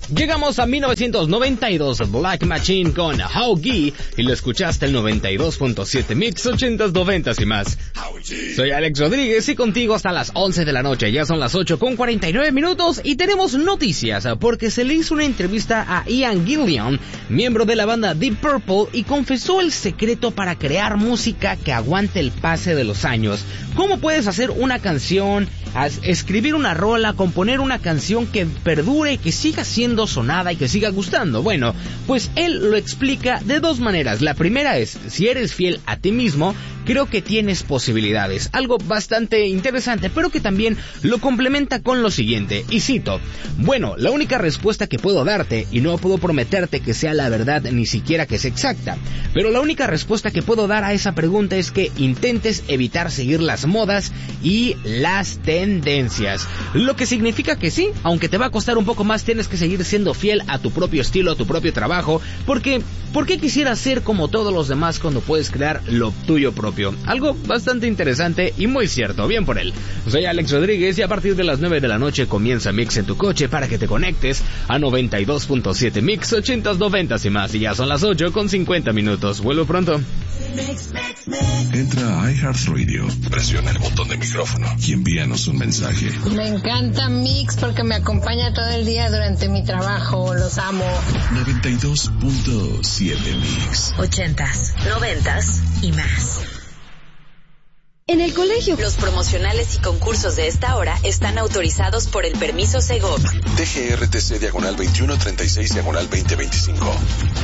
Llegamos a 1992, Black Machine con How Gee, y lo escuchaste el 92.7 Mix 80s, 90s y más. Soy Alex Rodríguez y contigo hasta las 11 de la noche. Ya son las 8:49 y tenemos noticias porque se le hizo una entrevista a Ian Gillan, miembro de la banda Deep Purple, y confesó el secreto para crear música que aguante el pase de los años. ¿Cómo puedes hacer una canción, escribir una rola, componer una canción que perdure, que siga siendo sonada y que siga gustando? Bueno, pues él lo explica de dos maneras. La primera es, si eres fiel a ti mismo, creo que tienes posibilidades. Algo bastante interesante, pero que también lo complementa con lo siguiente, y cito: bueno, la única respuesta que puedo darte, y no puedo prometerte que sea la verdad ni siquiera que sea exacta, pero la única respuesta que puedo dar a esa pregunta es que intentes evitar seguir las modas y las tendencias. Lo que significa que sí, aunque te va a costar un poco más, tienes que seguir siendo fiel a tu propio estilo, a tu propio trabajo, porque ¿por qué quisieras ser como todos los demás cuando puedes crear lo tuyo propio? Algo bastante interesante y muy cierto, bien por él. Soy Alex Rodríguez y a partir de las 9 de la noche comienza Mix en tu coche para que te conectes a 92.7 Mix 80s, 90s y más. Y ya son las 8:50. Vuelvo pronto. Entra a iHeartRadio, presiona el botón de micrófono y envíanos un mensaje. Me encanta Mix porque me acompaña todo el día durante mi trabajo. Los amo. 92.7 Mix 80s, 90s y más. En el colegio, los promocionales y concursos de esta hora están autorizados por el permiso Segov. DGRTC /2136/2025.